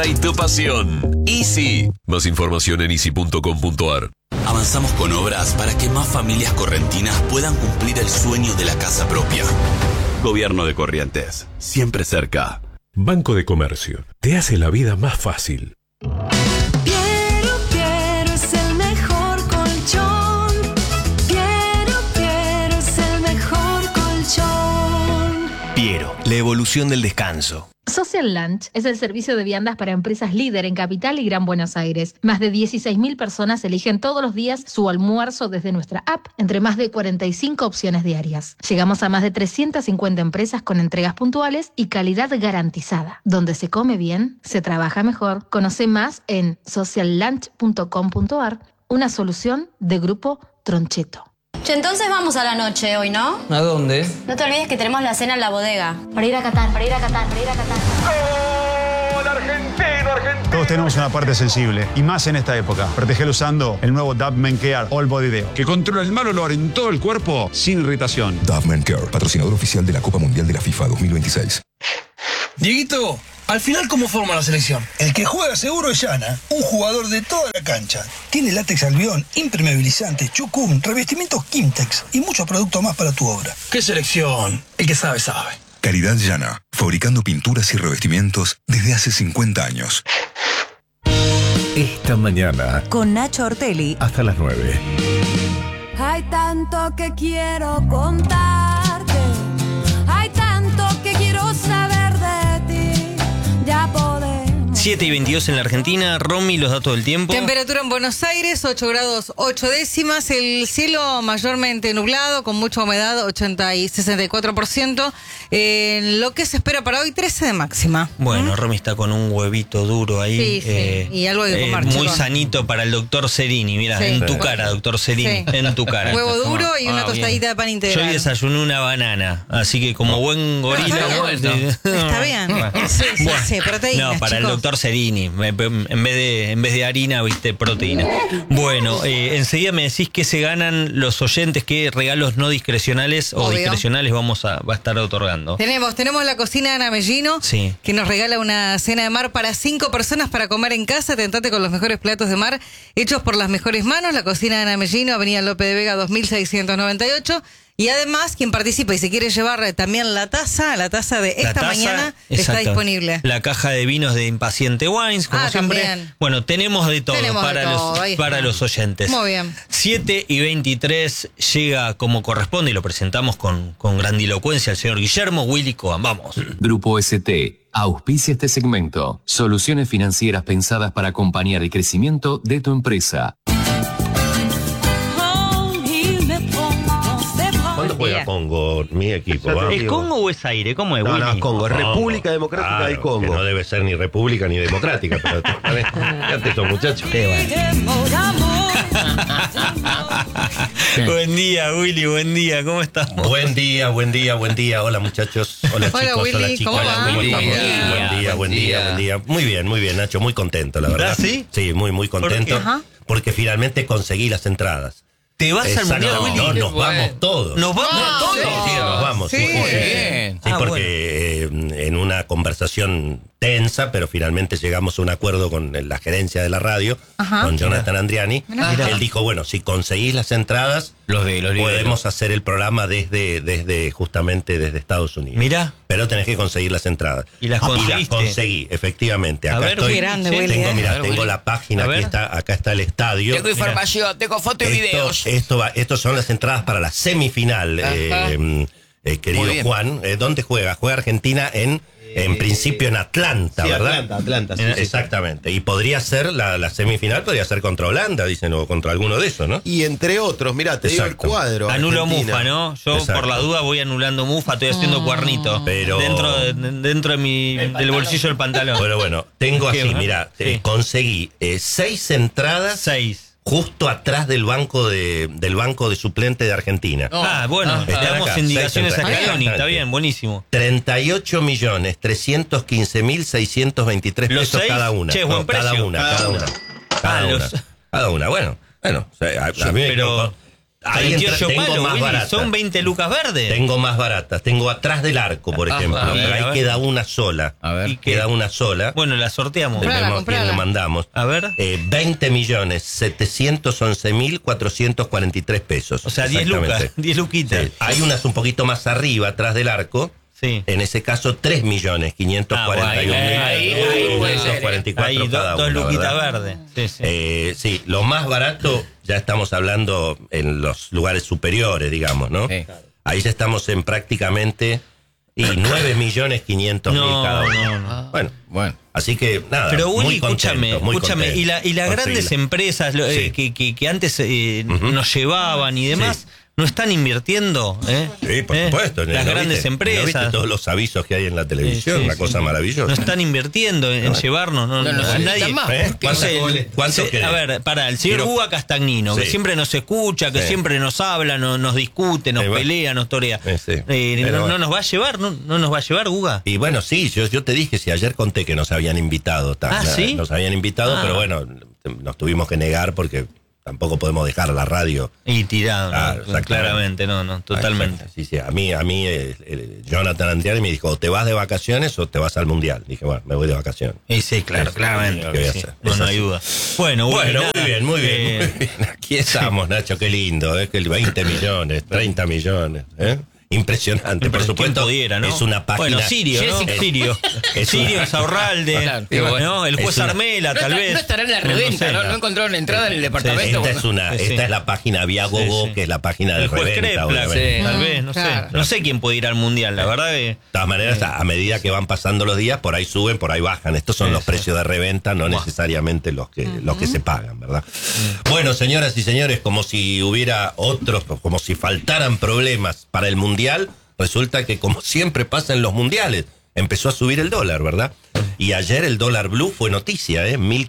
Y tu pasión. Easy. Más información en easy.com.ar. Avanzamos con obras para que más familias correntinas puedan cumplir el sueño de la casa propia. Gobierno de Corrientes, siempre cerca. Banco de Comercio, te hace la vida más fácil. Piero es el mejor colchón. Piero es el mejor colchón. Piero, la evolución del descanso. Social Lunch es el servicio de viandas para empresas líder en Capital y Gran Buenos Aires. Más de 16.000 personas eligen todos los días su almuerzo desde nuestra app, entre más de 45 opciones diarias. Llegamos a más de 350 empresas con entregas puntuales y calidad garantizada. Donde se come bien, se trabaja mejor. Conoce más en sociallunch.com.ar, una solución de Grupo Troncheto. Che, entonces vamos a la noche hoy, ¿no? ¿A dónde? No te olvides que tenemos la cena en la bodega. Para ir a Qatar. ¡Gol argentino! Todos tenemos una parte sensible, y más en esta época. Protegelo usando el nuevo Dove Men Care All Body Deo, que controla el mal olor en todo el cuerpo sin irritación. Dove Men Care, patrocinador oficial de la Copa Mundial de la FIFA 2026. Dieguito, al final, ¿cómo forma la selección? El que juega seguro es Yana, un jugador de toda la cancha. Tiene látex albión, impermeabilizante, chucum, revestimientos Kimtex y muchos productos más para tu obra. ¿Qué selección? El que sabe, sabe. Calidad Yana, fabricando pinturas y revestimientos desde hace 50 años. Esta mañana, con Nacho Ortelli, hasta las 9. Hay tanto que quiero contarte. Hay tanto que quiero saber de ti. Ya podemos. 7:22 en la Argentina. Romy, los datos del tiempo. Temperatura en Buenos Aires, 8 grados 8 décimas. El cielo mayormente nublado, con mucha humedad, 80 y 64%. Lo que se espera para hoy, 13 de máxima. Bueno, Romy está con un huevito duro ahí. Sí. Y algo de comer, muy chicos. sanito para el doctor Cerini. Mira, Sí. en tu cara, doctor Cerini. Sí. En tu cara. Huevo duro y una bien. tostadita de pan integral. Yo desayuné una banana, así que como buen gorila. Está bien. Sí, proteínas, No, para chicos. el doctor Cerini, en vez de harina, viste, proteína. Bueno, enseguida me decís qué se ganan los oyentes, qué regalos no discrecionales o Obvio. discrecionales va a estar otorgando. Tenemos la cocina de Ana Mellino, Sí. que nos regala una cena de mar para 5 personas para comer en casa. Tentate con los mejores platos de mar hechos por las mejores manos. La cocina de Ana Mellino, Avenida Lope de Vega 2698. Y además, quien participa y se quiere llevar también la taza de esta mañana está exacto. disponible. La caja de vinos de Impaciente Wines, como siempre. También. Bueno, tenemos de todo Tenemos para, de todo, ahí para está. los oyentes. Muy bien. 7:23 llega como corresponde y lo presentamos con grandilocuencia el señor Guillermo Willy Coan. Vamos. Grupo ST auspicia este segmento. Soluciones financieras pensadas para acompañar el crecimiento de tu empresa. ¿Cuándo juega Congo, mi equipo? ¿Es Congo o es aire? ¿Cómo es, No, Willy? no, es Congo, es República Democrática del Claro, Congo. que No debe ser ni república ni democrática, pero fíjate esos muchachos. Buen día, Willy, buen día, ¿cómo estás? Buen día. Hola, muchachos. Hola, Hola, chicos. Willy, Hola, chicas. ¿cómo va? ¿Cómo Buen estamos? Buen día. Muy bien, Nacho. Muy contento, la verdad. ¿Ah, sí? Sí, muy contento. ¿Por qué? Ajá. Porque finalmente conseguí las entradas. ¿Te vas al Mundial, Willy? No, nos vamos todos. ¿Nos vamos todos? Sí, nos vamos. Sí, Sí, bien. Sí, porque en una conversación tensa, pero finalmente llegamos a un acuerdo con la gerencia de la radio, Ajá. con Jonathan Andriani. Mirá. Él dijo, bueno, si conseguís las entradas, podemos hacer el programa justamente desde Estados Unidos. Mirá. Pero tenés que conseguir las entradas. ¿Y las conseguiste? Conseguí, efectivamente. A Acá ver, estoy. qué grande, Willy, Tengo la página, acá está el estadio. Tengo información, tengo fotos y videos. Estos son las entradas para la semifinal, querido Muy bien. Juan. ¿Dónde juega? Juega Argentina en principio en Atlanta, Sí, ¿verdad? Atlanta, sí. Exactamente. Y podría ser la semifinal, podría ser contra Holanda, dicen, o contra alguno de esos, ¿no? Y entre otros, mirá, te digo el Exacto. cuadro. Anulo Argentina. Mufa, ¿no? Yo Exacto. por la duda voy anulando Mufa, estoy haciendo cuernito. Pero- Dentro del bolsillo del pantalón. Pero bueno, tengo ¿Qué, así, no? mirá, Sí. conseguí 6 entradas 6. justo atrás del banco de suplente de Argentina. Bueno, le están damos acá, indicaciones 6 a entradas. Scaloni, está bien, buenísimo. 38.315.623 ¿Los pesos 6? cada una. Che, buen precio. Cada una. Los- Cada una. Bueno, a mí me pero tocó. Ahí tengo más baratas. Son 20 lucas verdes. Tengo más baratas. Tengo atrás del arco, por ejemplo. Pero ahí queda una sola. A ver. Queda una sola. Bueno, la sorteamos. Vemos quién le mandamos. A ver. 20.711.443 pesos. O sea, 10 lucas. 10 luquitas. Sí. Hay unas un poquito más arriba, atrás del arco. Sí. En ese caso, 3.541.544 cada uno. Dos luquitas ¿verdad? verdes. Sí, sí. Sí, lo más barato, ya estamos hablando en los lugares superiores, digamos, ¿no? Sí. Ahí ya estamos en prácticamente 9.500.000 cada uno. No. Bueno. Así que nada. Pero Uli, muy contento, escúchame, y las grandes empresas que antes nos llevaban y demás, ¿no están invirtiendo? Sí, por supuesto. Las grandes empresas. ¿No viste todos los avisos que hay en la televisión? Una cosa maravillosa. No están invirtiendo en llevarnos. Nadie. ¿Cuánto querés? A ver, el señor Guga Castagnino, que siempre nos escucha, que siempre nos habla, nos discute, nos pelea, nos torea. ¿No nos va a llevar? ¿No nos va a llevar, Guga? Y bueno, sí, yo te dije, si ayer conté que nos habían invitado. ¿Sí? Nos habían invitado, pero bueno, nos tuvimos que negar porque tampoco podemos dejar la radio. Y tirado, claramente, totalmente. Sí, a mí Jonathan Antiari me dijo, o te vas de vacaciones o te vas al Mundial. Dije, bueno, me voy de vacaciones. Sí, claramente. ¿Qué voy a hacer? No hay duda. Bueno, muy bien. Aquí estamos, Nacho, qué lindo, que el 20 millones, 30 millones, Impresionante, por supuesto. Pudiera, ¿no? Es una página. Bueno, Sirio, ¿no? Sirio, Saurralde, ¿no? El juez Armela, tal vez. No estará en la reventa, ¿no? No encontraron entrada en el departamento. Esta es la página Viagogo, que es la página de reventa. Tal vez, no sé. No sé quién puede ir al Mundial, la verdad que. De todas maneras, a medida que van pasando los días, por ahí suben, por ahí bajan. Estos son los precios de reventa, no necesariamente los que se pagan, ¿verdad? Bueno, señoras y señores, como si hubiera otros, como si faltaran problemas para el Mundial. Resulta que, como siempre pasa en los mundiales, empezó a subir el dólar, ¿verdad? Y ayer el dólar blue fue noticia,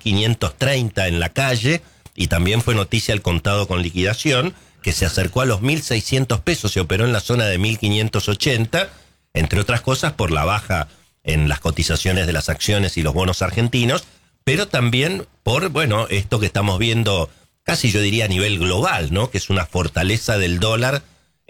1.530 en la calle, y también fue noticia el contado con liquidación, que se acercó a los 1.600 pesos, se operó en la zona de 1.580, entre otras cosas por la baja en las cotizaciones de las acciones y los bonos argentinos, pero también por, esto que estamos viendo, casi yo diría a nivel global, ¿no? Que es una fortaleza del dólar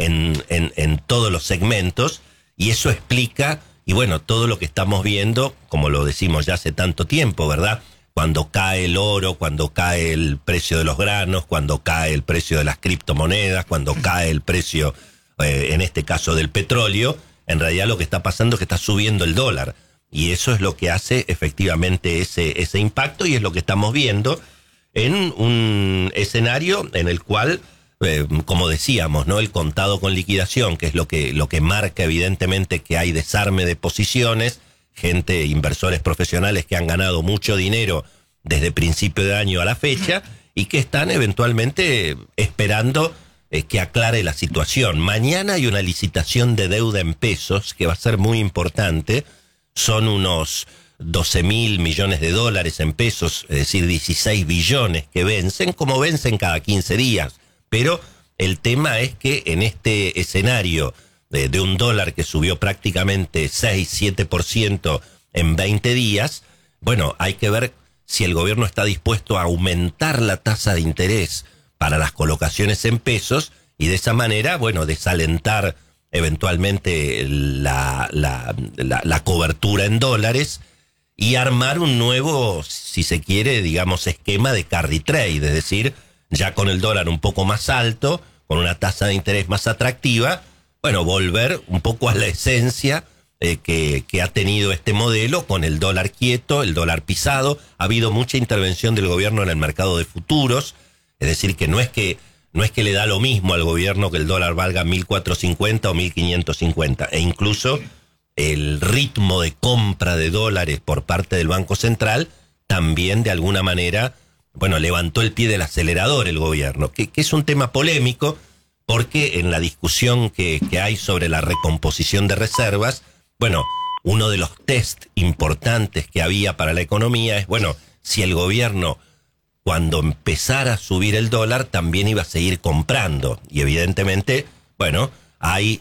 en todos los segmentos, y eso explica, todo lo que estamos viendo, como lo decimos ya hace tanto tiempo, ¿verdad? Cuando cae el oro, cuando cae el precio de los granos, cuando cae el precio de las criptomonedas, cuando cae el precio, en este caso del petróleo, en realidad lo que está pasando es que está subiendo el dólar, y eso es lo que hace efectivamente ese impacto, y es lo que estamos viendo en un escenario en el cual, como decíamos, ¿no? El contado con liquidación, que es lo que marca evidentemente que hay desarme de posiciones, inversores profesionales que han ganado mucho dinero desde principio de año a la fecha y que están eventualmente esperando que aclare la situación. Mañana hay una licitación de deuda en pesos que va a ser muy importante. Son unos 12.000 millones de dólares en pesos, es decir, 16 billones que vencen, como vencen cada 15 días. Pero el tema es que en este escenario de un dólar que subió prácticamente 6-7% en 20 días, hay que ver si el gobierno está dispuesto a aumentar la tasa de interés para las colocaciones en pesos y de esa manera, desalentar eventualmente la cobertura en dólares y armar un nuevo, si se quiere, digamos, esquema de carry trade, es decir, ya con el dólar un poco más alto, con una tasa de interés más atractiva, volver un poco a la esencia que ha tenido este modelo, con el dólar quieto, el dólar pisado. Ha habido mucha intervención del gobierno en el mercado de futuros, es decir, que no es que le da lo mismo al gobierno que el dólar valga 1.450 o 1.550, e incluso el ritmo de compra de dólares por parte del Banco Central también de alguna manera levantó el pie del acelerador el gobierno, que es un tema polémico, porque en la discusión que hay sobre la recomposición de reservas, uno de los test importantes que había para la economía es, si el gobierno, cuando empezara a subir el dólar, también iba a seguir comprando, y evidentemente, hay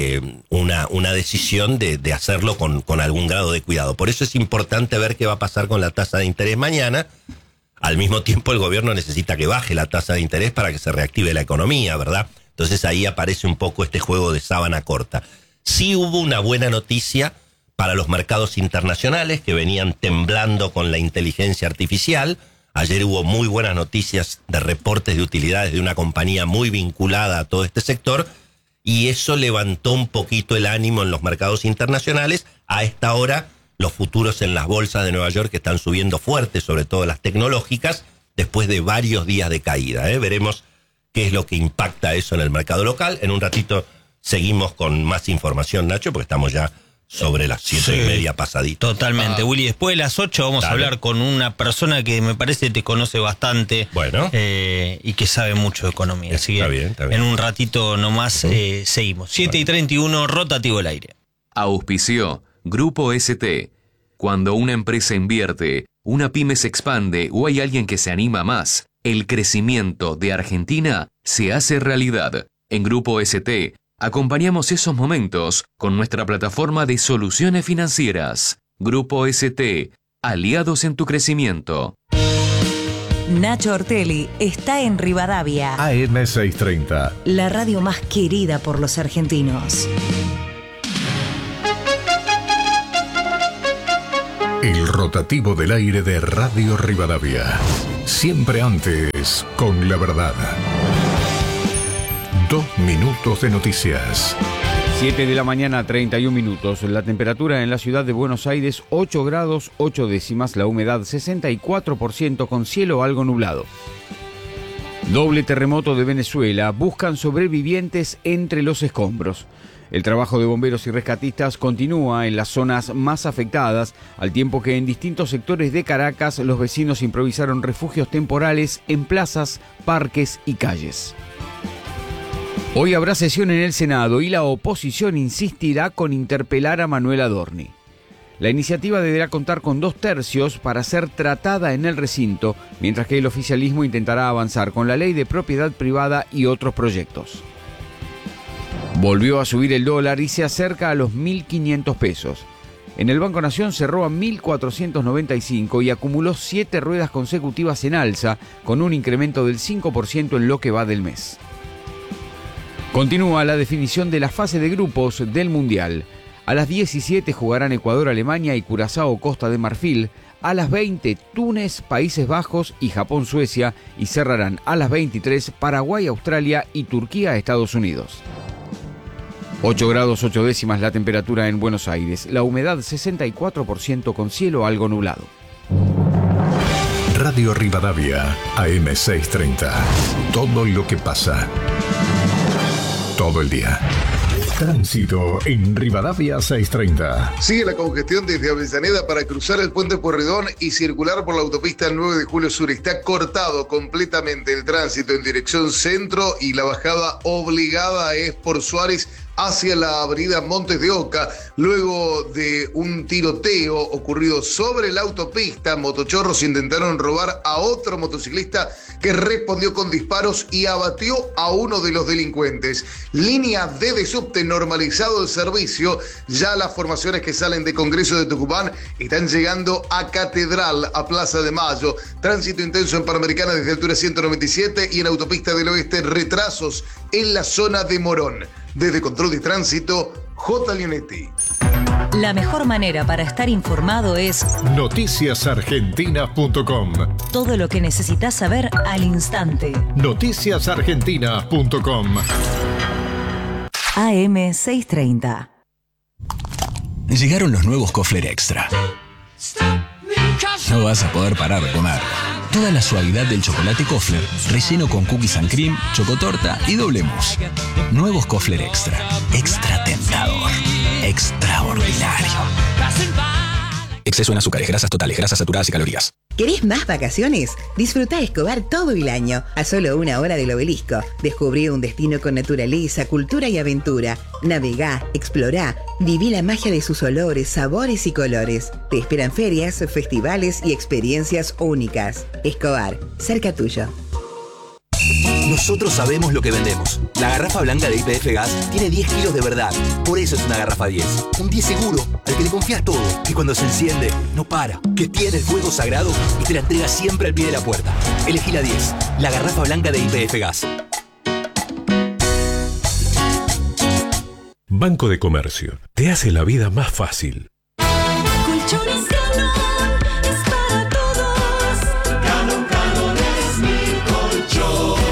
una decisión de hacerlo con algún grado de cuidado. Por eso es importante ver qué va a pasar con la tasa de interés mañana. Al mismo tiempo, el gobierno necesita que baje la tasa de interés para que se reactive la economía, ¿verdad? Entonces ahí aparece un poco este juego de sábana corta. Sí hubo una buena noticia para los mercados internacionales que venían temblando con la inteligencia artificial. Ayer hubo muy buenas noticias de reportes de utilidades de una compañía muy vinculada a todo este sector y eso levantó un poquito el ánimo en los mercados internacionales. A esta hora, los futuros en las bolsas de Nueva York están subiendo fuerte, sobre todo las tecnológicas, después de varios días de caída. Veremos qué es lo que impacta eso en el mercado local. En un ratito seguimos con más información, Nacho, porque estamos ya sobre las 7:30 pasadito. Totalmente, Willy. Después de las 8 vamos a hablar con una persona que me parece te conoce bastante. Bueno. Y que sabe mucho de economía. Así que está bien. En un ratito nomás seguimos. 7:31, rotativo el aire. Auspició Grupo ST. Cuando una empresa invierte, una pyme se expande o hay alguien que se anima más, el crecimiento de Argentina se hace realidad. En Grupo ST acompañamos esos momentos con nuestra plataforma de soluciones financieras. Grupo ST, aliados en tu crecimiento. Nacho Ortelli está en Rivadavia. AM630. La radio más querida por los argentinos. El rotativo del aire de Radio Rivadavia. Siempre antes, con la verdad. 2 minutos de noticias. 7 de la mañana, 31 minutos. La temperatura en la ciudad de Buenos Aires, 8 grados 8 décimas. La humedad, 64% con cielo algo nublado. Doble terremoto de Venezuela. Buscan sobrevivientes entre los escombros. El trabajo de bomberos y rescatistas continúa en las zonas más afectadas, al tiempo que en distintos sectores de Caracas los vecinos improvisaron refugios temporales en plazas, parques y calles. Hoy habrá sesión en el Senado y la oposición insistirá con interpelar a Manuel Adorni. La iniciativa deberá contar con 2/3 para ser tratada en el recinto, mientras que el oficialismo intentará avanzar con la ley de propiedad privada y otros proyectos. Volvió a subir el dólar y se acerca a los 1.500 pesos. En el Banco Nación cerró a 1.495 y acumuló 7 ruedas consecutivas en alza, con un incremento del 5% en lo que va del mes. Continúa la definición de la fase de grupos del Mundial. A las 17 jugarán Ecuador, Alemania y Curazao, Costa de Marfil. A las 20, Túnez, Países Bajos y Japón, Suecia. Y cerrarán a las 23, Paraguay, Australia y Turquía, Estados Unidos. 8 grados 8 décimas la temperatura en Buenos Aires. La humedad 64% con cielo algo nublado. Radio Rivadavia, AM630. Todo lo que pasa. Todo el día. Tránsito en Rivadavia 630. Sigue la congestión desde Avellaneda para cruzar el puente Pueyrredón y circular por la autopista 9 de Julio Sur. Está cortado completamente el tránsito en dirección centro y la bajada obligada es por Suárez hacia la avenida Montes de Oca. Luego de un tiroteo ocurrido sobre la autopista, motochorros intentaron robar a otro motociclista que respondió con disparos y abatió a uno de los delincuentes. Línea D de subte, normalizado el servicio. Ya las formaciones que salen de Congreso de Tucumán están llegando a Catedral, a Plaza de Mayo. Tránsito intenso en Panamericana desde altura 197 y en Autopista del Oeste retrasos en la zona de Morón. Desde Control de Tránsito, J. Leonetti. La mejor manera para estar informado es noticiasargentinas.com. Todo lo que necesitas saber al instante. noticiasargentinas.com. AM630. Llegaron los nuevos Kofler Extra. No vas a poder parar de comer. Toda la suavidad del chocolate Kofler, relleno con cookies and cream, chocotorta y doble mousse. Nuevos Kofler Extra. Extra tentador. Extraordinario. Exceso en azúcares, grasas totales, grasas saturadas y calorías. ¿Querés más vacaciones? Disfruta Escobar todo el año, a solo 1 hora del Obelisco. Descubrí un destino con naturaleza, cultura y aventura. Navegá, explorá, viví la magia de sus olores, sabores y colores. Te esperan ferias, festivales y experiencias únicas. Escobar, cerca tuyo. Nosotros sabemos lo que vendemos. La garrafa blanca de YPF Gas tiene 10 kilos de verdad. Por eso es una garrafa 10. Un 10 seguro, al que le confías todo. Que cuando se enciende, no para. Que tiene el fuego sagrado y te la entrega siempre al pie de la puerta. Elegí la 10. La garrafa blanca de YPF Gas. Banco de Comercio. Te hace la vida más fácil. Colchones Galón es para todos. Galón es mi colchón.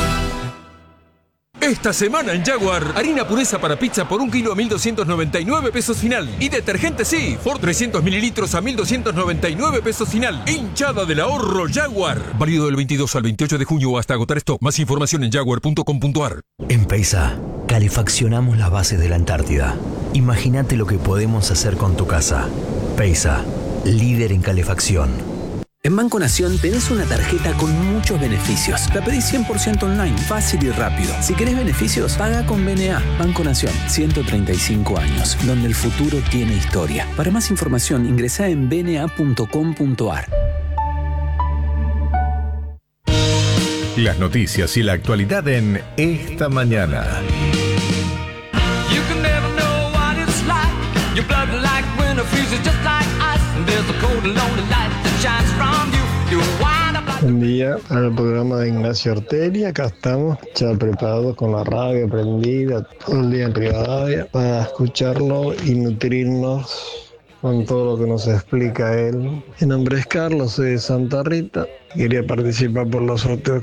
Esta semana en Jaguar, harina pureza para pizza por 1 kilo a 1.299 pesos final. Y detergente sí, por 300 mililitros a 1.299 pesos final. Hinchada del ahorro Jaguar. Válido del 22 al 28 de junio hasta agotar stock. Más información en jaguar.com.ar. En Peisa, calefaccionamos las bases de la Antártida. Imagínate lo que podemos hacer con tu casa. Peisa, líder en calefacción. En Banco Nación tenés una tarjeta con muchos beneficios. La pedís 100% online, fácil y rápido. Si querés beneficios, paga con BNA. Banco Nación, 135 años, donde el futuro tiene historia. Para más información, ingresá en bna.com.ar. Las noticias y la actualidad en Esta Mañana. Buen día al programa de Ignacio Ortelli. Acá estamos ya preparados con la radio prendida todo el día en Rivadavia para escucharlo y nutrirnos con todo lo que nos explica él. Mi nombre es Carlos, soy de Santa Rita. Quería participar por los sorteos